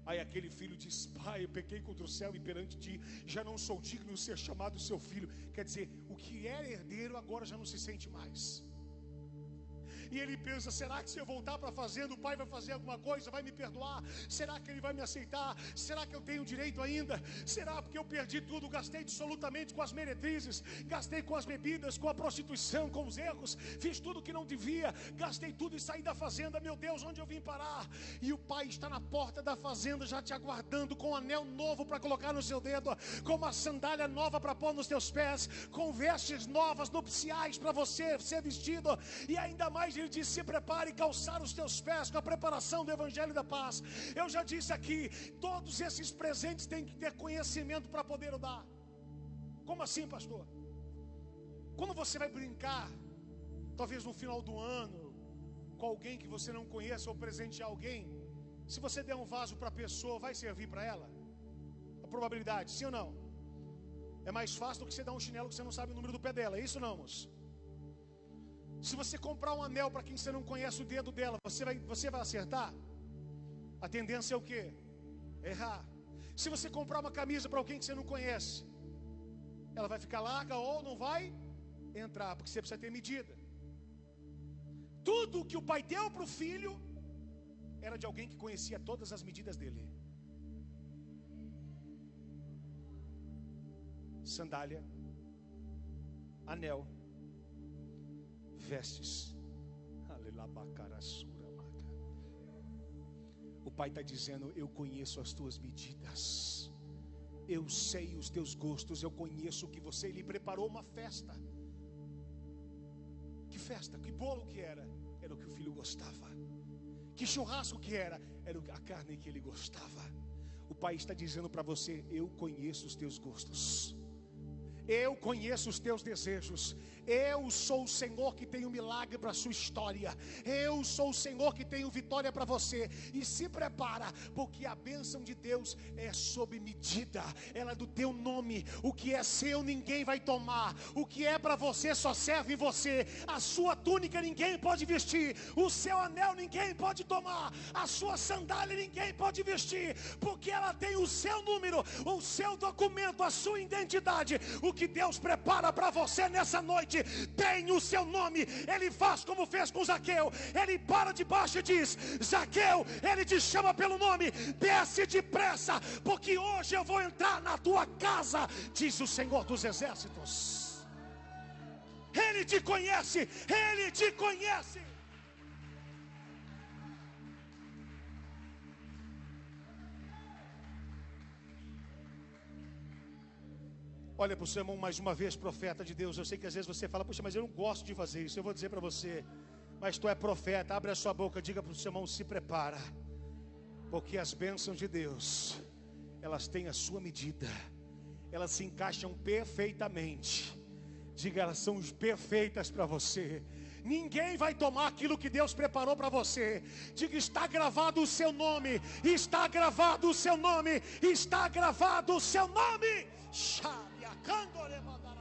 Aí aquele filho diz: pai, eu pequei contra o céu e perante ti, já não sou digno de ser chamado seu filho. Quer dizer, o que era herdeiro agora já não se sente mais. E ele pensa: será que se eu voltar para a fazenda o pai vai fazer alguma coisa, vai me perdoar? Será que ele vai me aceitar? Será que eu tenho direito ainda? Será porque eu perdi tudo, gastei absolutamente com as meretrizes, gastei com as bebidas, com a prostituição, com os erros, fiz tudo que não devia, gastei tudo e saí da fazenda. Meu Deus, onde eu vim parar? E o pai está na porta da fazenda já te aguardando, com um anel novo para colocar no seu dedo, com uma sandália nova para pôr nos teus pés, com vestes novas, nupciais para você ser vestido. E ainda mais ele diz: se prepare e calçar os teus pés com a preparação do Evangelho da Paz. Eu já disse aqui, todos esses presentes têm que ter conhecimento para poder dar. Como assim, pastor? Quando você vai brincar, talvez no final do ano, com alguém que você não conheça, ou presentear alguém, se você der um vaso para a pessoa, vai servir para ela? A probabilidade, sim ou não? É mais fácil do que você dar um chinelo que você não sabe o número do pé dela, é isso não, moço? Se você comprar um anel para quem você não conhece o dedo dela, você vai acertar? A tendência é o quê? Errar. Se você comprar uma camisa para alguém que você não conhece, ela vai ficar larga ou não vai entrar, porque você precisa ter medida. Tudo que o pai deu para o filho era de alguém que conhecia todas as medidas dele. Sandália, anel, vestes. O pai está dizendo: eu conheço as tuas medidas, eu sei os teus gostos, eu conheço o que você... Ele preparou uma festa. Que festa? Que bolo que era? Era o que o filho gostava. Que churrasco que era? Era a carne que ele gostava. O pai está dizendo para você: eu conheço os teus gostos, eu conheço os teus desejos. Eu sou o Senhor que tem um milagre para a sua história. Eu sou o Senhor que tem vitória para você. E se prepara, porque a bênção de Deus é sob medida. Ela é do teu nome. O que é seu ninguém vai tomar. O que é para você só serve você. A sua túnica ninguém pode vestir. O seu anel ninguém pode tomar. A sua sandália ninguém pode vestir, porque ela tem o seu número, o seu documento, a sua identidade. O que Deus prepara para você nessa noite tem o seu nome. Ele faz como fez com Zaqueu. Ele para debaixo e diz: Zaqueu, ele te chama pelo nome, desce depressa, porque hoje eu vou entrar na tua casa, diz o Senhor dos Exércitos. Ele te conhece, ele te conhece. Olha para o seu irmão mais uma vez: profeta de Deus. Eu sei que às vezes você fala: puxa, mas eu não gosto de fazer isso. Eu vou dizer para você: mas tu é profeta. Abre a sua boca, diga para o seu irmão: se prepara, porque as bênçãos de Deus, elas têm a sua medida, elas se encaixam perfeitamente. Diga: elas são perfeitas para você. Ninguém vai tomar aquilo que Deus preparou para você. Diga: está gravado o seu nome, está gravado o seu nome, está gravado o seu nome.